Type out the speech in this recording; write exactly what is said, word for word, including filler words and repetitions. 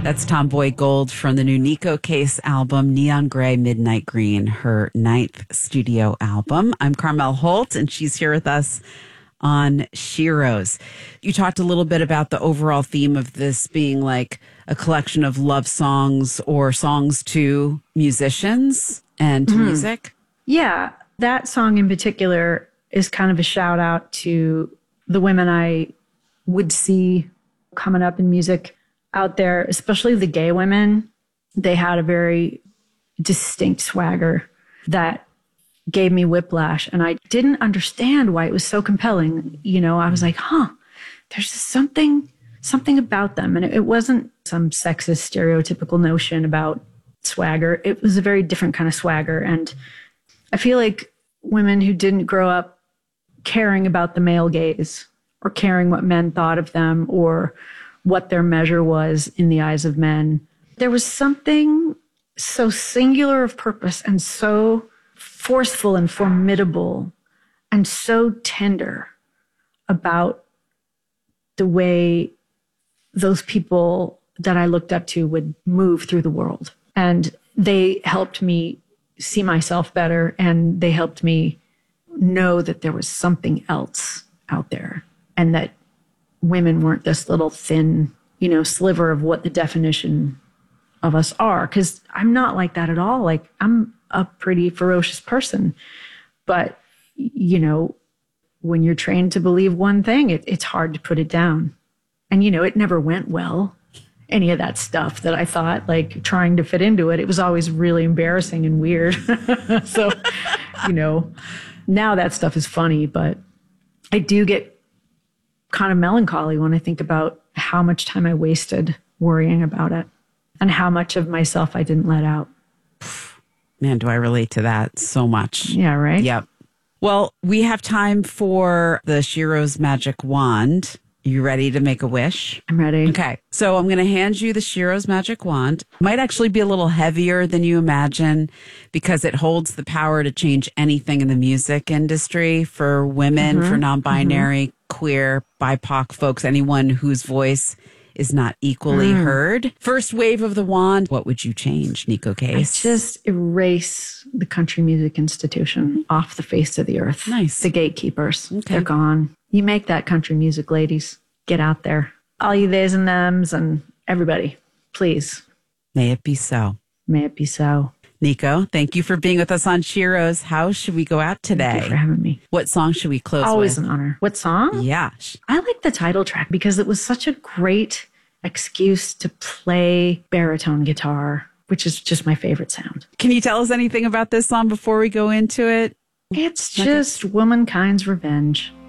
That's Tomboy Gold from the new Nico Case album, Neon Gray, Midnight Green, her ninth studio album. I'm Carmel Holt, and she's here with us on Sheroes. You talked a little bit about the overall theme of this being like a collection of love songs or songs to musicians and to mm-hmm. music. Yeah, that song in particular is kind of a shout out to the women I would see coming up in music out there, especially the gay women. They had a very distinct swagger that gave me whiplash. And I didn't understand why it was so compelling. You know, I was like, huh, there's just something, something about them. And it, it wasn't some sexist stereotypical notion about swagger. It was a very different kind of swagger. And I feel like women who didn't grow up caring about the male gaze or caring what men thought of them or what their measure was in the eyes of men. There was something so singular of purpose and so forceful and formidable and so tender about the way those people that I looked up to would move through the world. And they helped me see myself better, and they helped me know that there was something else out there and that women weren't this little thin, you know, sliver of what the definition of us are. Because I'm not like that at all. Like, I'm a pretty ferocious person. But, you know, when you're trained to believe one thing, it, it's hard to put it down. And, you know, it never went well. Any of that stuff that I thought, like trying to fit into it, it was always really embarrassing and weird. So, you know, now that stuff is funny, but I do get kind of melancholy when I think about how much time I wasted worrying about it and how much of myself I didn't let out. Man, do I relate to that so much. Yeah, right? Yep. Well, we have time for the Sheroes Magic Wand. You ready to make a wish? I'm ready. Okay. So I'm going to hand you the Sheroes Magic Wand. Might actually be a little heavier than you imagine because it holds the power to change anything in the music industry for women, mm-hmm. for non-binary, mm-hmm. queer, B I P O C folks, anyone whose voice is not equally mm. heard. First wave of the wand, what would you change, Nico Case? I just erase the country music institution off the face of the earth. Nice. The gatekeepers. Okay. They're gone. You make that country music, ladies. Get out there. All you theys and thems and everybody, please. May it be so. May it be so. Nico, thank you for being with us on Sheroes. How should we go out today? Thank you for having me. What song should we close Always with? Always an honor. What song? Yeah. I like the title track because it was such a great excuse to play baritone guitar, which is just my favorite sound. Can you tell us anything about this song before we go into it? It's just womankind's revenge.